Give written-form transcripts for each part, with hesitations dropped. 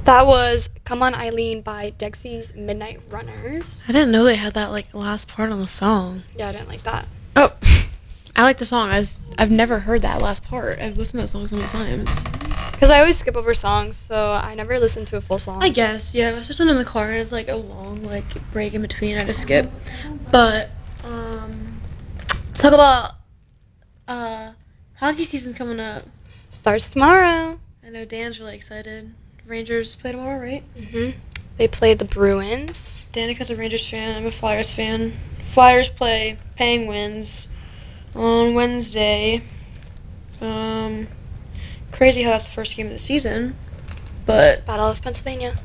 That was Come On Eileen by Dexy's Midnight Runners. I didn't know they had that like last part on the song. Yeah, I didn't like that. Oh, I like the song. I've never heard that last part. I've listened to that song so many times. Because I always skip over songs, so I never listen to a full song. I guess, yeah. If it's just in the car and it's like a long like break in between, I just skip. But let's talk about hockey season's coming up. Starts tomorrow. I know Dan's really excited. Rangers play tomorrow, right? They play the Bruins. Danica's a Rangers fan. I'm a Flyers fan. Flyers play Penguins on Wednesday. Crazy how that's the first game of the season, but Battle of Pennsylvania.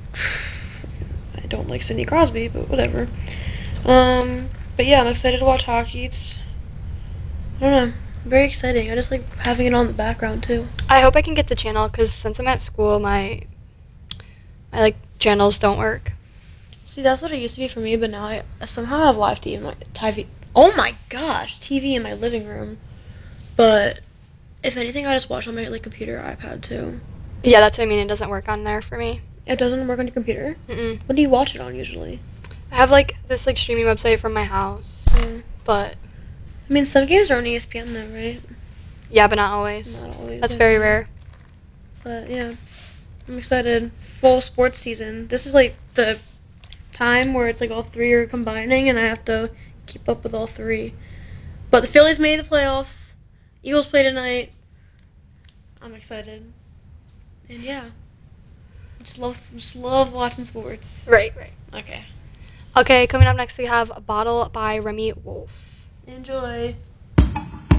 I don't like Sidney Crosby, but whatever. But yeah, I'm excited to watch hockey. It's, I don't know, very exciting. I just like having it on the background too. I hope I can get the channel because since I'm at school, my like channels don't work. See, that's what it used to be for me, but now I somehow have live TV in my TV. Oh my gosh, TV in my living room. But if anything, I just watch on my like computer or iPad too. Yeah, that's what I mean. It doesn't work on there for me. It doesn't work on your computer? Mm-mm. What do you watch it on usually? I have like this like streaming website from my house, but I mean, some games are on ESPN though, right? yeah, but not always. Not always. That's very rare. But yeah, I'm excited. Full sports season. This is like the time where it's like all three are combining, and I have to keep up with all three. But the Phillies made the playoffs. Eagles play tonight. I'm excited. And yeah, just love watching sports. Right. Okay. Okay, coming up next we have Bottle by Remy Wolf. Enjoy.